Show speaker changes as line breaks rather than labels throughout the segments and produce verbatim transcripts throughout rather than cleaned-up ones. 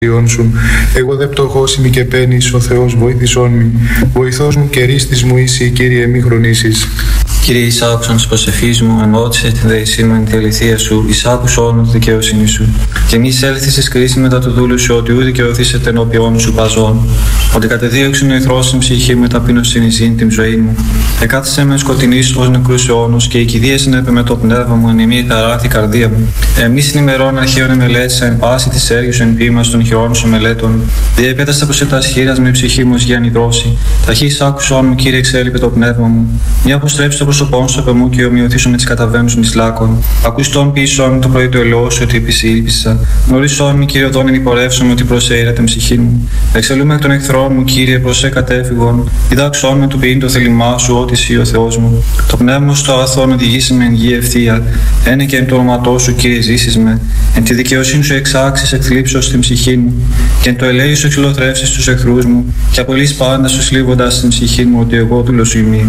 Σου. Εγώ δε πτωχός είμαι και παίρνεις, ο Θεός βοήθησόν μη. Βοηθός μου και ρίστης μου είσαι, Κύριε μη χρονίσεις.
Κύριε, εις άκουσον της προσευχής μου, εμότισες την δεησή μου εν τη αληθεία σου, εις άκουσον τη δικαιοσύνη σου. Και μη εισέλθεις εις κρίση μετά του δούλου σου, ότι ούτε δικαιωθήσετε ενώπιόν σου παζών. Ότι κατεδίωξεν ο εχθρός στην ψυχή μου, ταπείνωσιν εις ήν την ζωή μου. Εκάθισε με σκοτεινής ως νεκρούς αιώνους, και η κηδεία συνέπε με το πνεύμα μου, εν ημί ταράχθη καρδία μου. Εμείς στην ημερών αρχαίων εμελέτησα, εν πάση της έργης σου εν ποίημα των χειρών σου μελέτων. Διεπέταστα προς ετάς χείρας με ψυχή μου ως γιάννη δρόση. Ταχύς άκουσον μου, Κύριε, εξέλιπε το πνεύμα μου. Μια αποστρέψει το πρόσωπό σου από μου και ομοιωθήσω με τις καταβαίνουσιν εις λάκων. Ακουστόν πίσω το πρωί του ελαιός σου ότι επισήλπισα. Γνωρίσον μη, Κύριε, οδόν ενυπορεύσομαι ότι προσέειρα την ψυχή μου. Εξελούμε εκ των εχθρών μου, Κύριε, προσέ κατέφυγον. Διδάξον με του ποιήν το θέλημά σου, ότι εσύ ο Θεός μου. Το πνεύμα σου το αγαθόν οδηγήσει με εν γη ευθεία. Ένε και εν το όνοματό σου, Κύριε, ζήσεις με. Εν τη δικαιοσύνη σου εξάξεις εκθλίψεως στην ψυχή μου. Και εν το ελέη σου εξυλοθρεύσεις τους εχθρούς μου. Και απολύς πάντα σου σλίβοντας στην ψυχή μου, ότι εγώ δούλος σου ημί.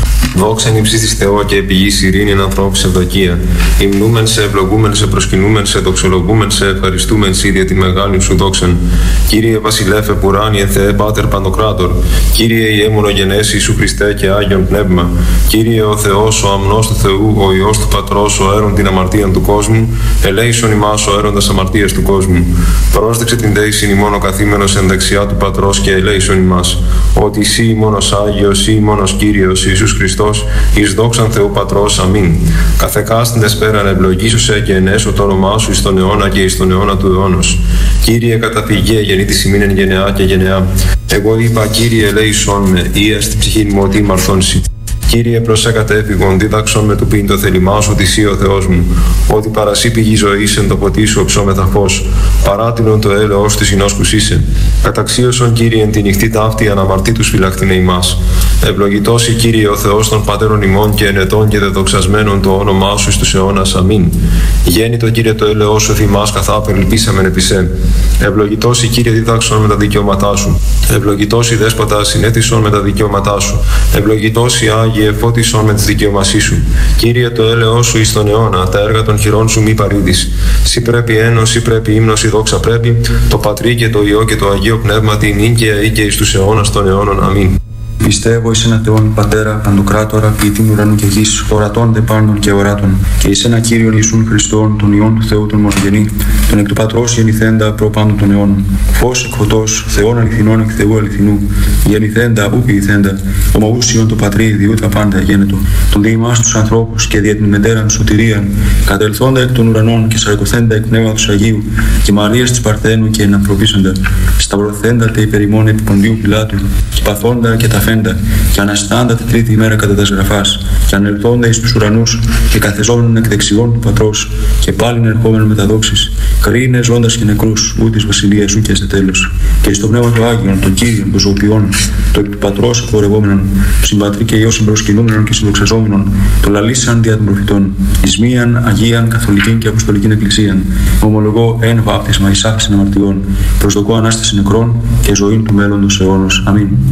Δόξα νυψής της Θεό και επιγής ειρήνη εν ανθρώπους ευδοκία. Υμνούμεν σε, ευλογούμεν σε, προσκυνούμεν σε, δοξολογούμεν σε, ευχαριστούμεν σε ίδια τη μεγάλη σου δόξαν. Κύριε Βασιλέφε Πουράνιε Θεέ Πάτερ Παντοκράτορ. Κύριε Ιε μονογενές Ιησού Χριστέ και Άγιον Πνεύμα. Κύριε ο Θεός, ο αμνός του Θεού, ο Υιός του Πατρός, ο έρων την αμαρτίαν του κόσμου. Ελέησον ημάς ο έροντας αμαρτίας του κόσμου. Πρόσδεξε την δέησιν ημών ο καθήμενος εν δεξιά του Πατρός και ελέησον ημάς. Ότι εσύ μόνος Άγιος, εσύ μόνος Κύριος Ιησούς Χριστός, εις δόξαν Θεού Πατρός, αμήν. Καθεκάστην εσπέραν ευλογήσωσε και ενέσω το όνομά σου εις τον αιώνα και εις τον αιώνα του αιώνος. Κύριε καταφυγέ γεννήτης ημίν εν γενεά και γενεά. Εγώ είπα, Κύριε ελέησον με, ή στην ψυχή μου ότι μαρθώνσει. Κύριε προσέ κατέφυγον, δίδαξον με του πίν το θέλημά σου, ότι εσύ ο Θεός μου, ότι παρασύ πηγή ζωής εν το ποτί σου οψόμεθα φως, παράτηλον το έλεος της συνόσκους είσαι. Καταξίωσον, Κύριε, εν τη νυχτή ταύτη αναμαρτήτους φυλακτήνε ημάς. Ευλογητός η Κύριε ο Θεός των πατέρων ημών και ενετών και δεδοξασμένων το όνομά σου εις τους αιώνας. Αμήν. Γέννητο, Κύριε, το έλεος σου θυμάς καθάπερ ελπίσαμεν επί σε. Ευλογητός η Κύριε δίδαξον με τα δικαιώματά σου. Ευλογητός η Δέσποτα συνέτησον με τα δικαιώματά σου. Ευλογητός η Άγιε φώτισον με τις δικαιωμασίες σου. Κύριε, το έλεος σου εις τον αιώνα, τα έργα των χειρών σου μη παρήδεις. Σύ πρέπει ένος, σύ πρέπει ύμνος, η δόξα πρέπει, το Πατρί και το Υιό και το Αγίο Πνεύμα την ήκαια ή και εις τους αιώνας των αιώνων. Αμήν.
Πιστεύω εις ένα Θεόν Πατέρα, Παντοκράτορα, ποιητήν ουρανού και γης, ορατών δε πάντων και οράτων, και εις ένα Κύριον Ιησούν Χριστόν, τον Υιόν του Θεού τον μονογενή, τον εκ του Πατρός γεννηθέντα προ πάντων των αιώνων. Φως εκ φωτός, Θεών αληθινών εκ Θεού αληθινού, γεννηθέντα ου ποιηθέντα, ομοούσιον το Πατρί διούτα πάντα γένετο, τον διημάς τους ανθρώπους και δια την μετέραν σωτηρίαν, κατελθόντα εκ των ουρανών και σαρκωθέντα εκ πνεύματος Αγίου, και Μαρίας της Παρθένου και ενανθρωπίσαντα, σταυρωθέντα τε υπερημών επί Ποντίου Πιλάτου, και παθόντα και τα και αναστάντα τη τρίτη ημέρα κατά τα γραφάς, και ανελθόντα εις τους ουρανούς, και καθεζόμενον εκ δεξιών του Πατρός, και πάλιν ερχόμενον με τα δόξης, κρίνε ζώντας και νεκρούς, ού της βασιλείας σου και σε τέλος. Και εις το πνεύμα του Άγιον, των Κύριων, των ζωοποιών, το εκ του Πατρός απορρευόμενον, συμπατρί και Υιό συμπροσκυνούμενον και συνδοξαζόμενον, το λαλήσαν δια των προφητών, εις μίαν Αγίαν Καθολικήν και Αποστολικήν Εκκλησίαν, ομολογώ εν βάπτισμα εις άφησιν αμαρτιών, προσδοκώ ανάσταση νεκρών και ζωήν του μέλλοντος αιώνος. Αμήν.